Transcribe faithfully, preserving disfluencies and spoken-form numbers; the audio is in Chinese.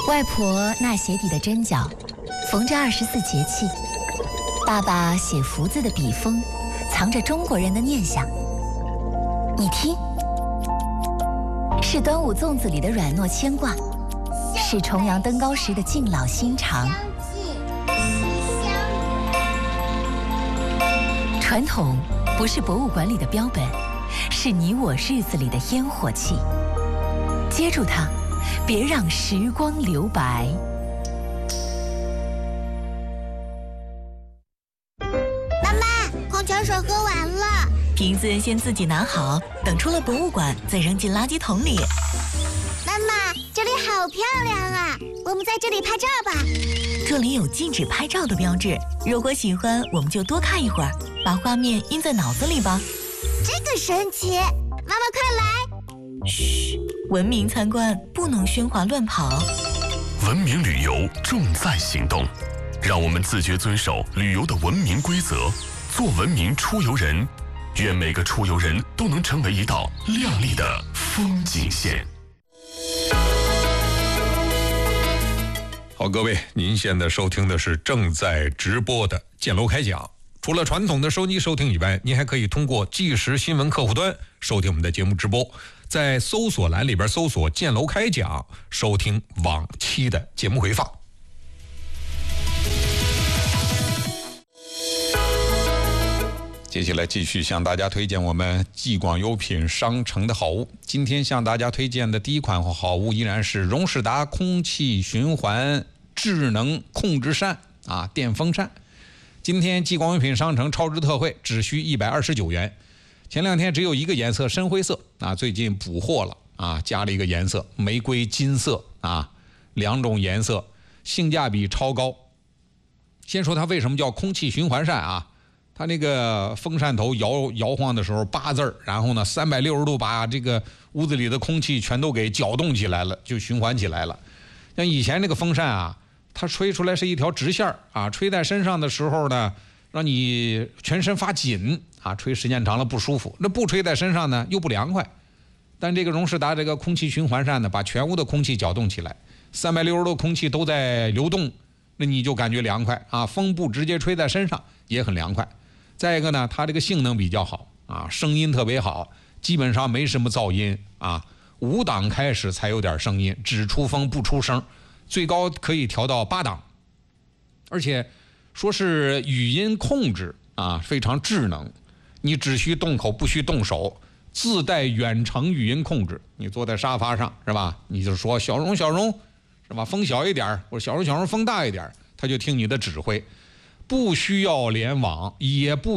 外婆纳鞋底的针脚，缝着二十四节气；爸爸写福字的笔锋，藏着中国人的念想。你听，是端午粽子里的软糯牵挂，是重阳登高时的敬老心肠。传统不是博物馆里的标本，是你我日子里的烟火气。接住它，别让时光留白。 妈妈，矿泉水喝完了， 瓶子先自己拿好，等出了博物馆再扔进垃圾桶里。 妈妈，这里好漂亮啊，我们在这里拍照吧。 这里有禁止拍照的标志，如果喜欢，我们就多看一会儿，把画面印在脑子里吧。 这个神奇，妈妈快来！ 嘘，文明参观不能喧哗乱跑。 文明旅游重在行动，让我们自觉遵守旅游的文明规则，做文明出游人。愿每个出游人都能成为一道亮丽的风景线。 好，各位，您现在收听的是正在直播的建楼开讲。除了传统的收机收听以外，您还可以通过即时新闻客户端收听我们的节目直播，在搜索栏里边搜索建楼开讲，收听往期的节目回放。接下来继续向大家推荐我们继广优品商城的好物。今天向大家推荐的第一款好物依然是荣仕达空气循环智能控制扇啊，电风扇。今天继广优品商城超值特惠，只需一百二十九元。前两天只有一个颜色深灰色啊，最近补货了啊，加了一个颜色玫瑰金色啊，两种颜色，性价比超高。先说它为什么叫空气循环扇啊？它那个风扇头摇摇晃的时候八字儿，然后呢三百六十度把这个屋子里的空气全都给搅动起来了，就循环起来了。像以前那个风扇啊，它吹出来是一条直线啊，吹在身上的时候呢，让你全身发紧啊，吹时间长了不舒服。那不吹在身上呢又不凉快。但这个荣仕达这个空气循环扇呢，把全屋的空气搅动起来，三百六十度空气都在流动，那你就感觉凉快啊，风不直接吹在身上也很凉快。再一个呢，它这个性能比较好啊，声音特别好，基本上没什么噪音啊，五档开始才有点声音，只出风不出声，最高可以调到八档，而且说是语音控制啊，非常智能，你只需动口不需动手，自带远程语音控制。你坐在沙发上是吧？你就说小荣小荣是吧？风小一点，或者小荣小荣风大一点，他就听你的指挥。不需要联网，也不